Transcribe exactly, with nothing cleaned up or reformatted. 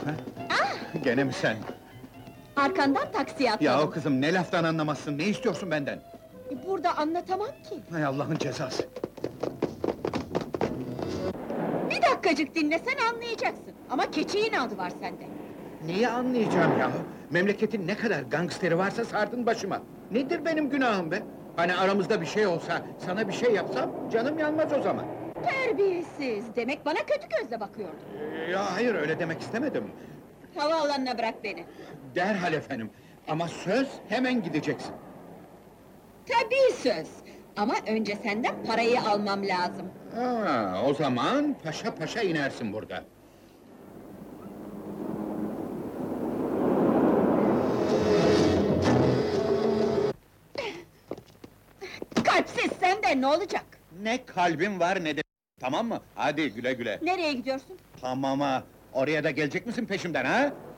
Ha? Gene mi sen? Arkandan taksiye atladım. Yahu kızım, ne laftan anlamazsın, ne istiyorsun benden? E, Burada anlatamam ki. Hay Allah'ın cezası! Bir dakikacık dinlesen anlayacaksın. Ama keçi inadı var sende. Neyi anlayacağım yahu? Memleketin ne kadar gangsteri varsa sardın başıma! Nedir benim günahım be? Hani aramızda bir şey olsa, sana bir şey yapsam, canım yanmaz o zaman! Terbiyesiz! Demek bana kötü gözle bakıyordun. Ee, Ya hayır, öyle demek istemedim! Havaalanına bırak beni. Derhal efendim! Ama söz, hemen gideceksin! Tabii söz! Ama önce senden parayı almam lazım. Ha, o zaman paşa paşa inersin burada! Kalpsiz sen de ne olacak? Ne kalbim var ne de... Tamam mı? Hadi güle güle! Nereye gidiyorsun? Tamama! Oraya da gelecek misin peşimden ha?